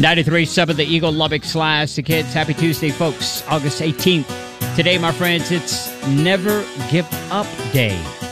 93.7 The Eagle, Lubbock Slash. The kids, happy Tuesday, folks. August 18th. Today, my friends, it's Never Give Up Day.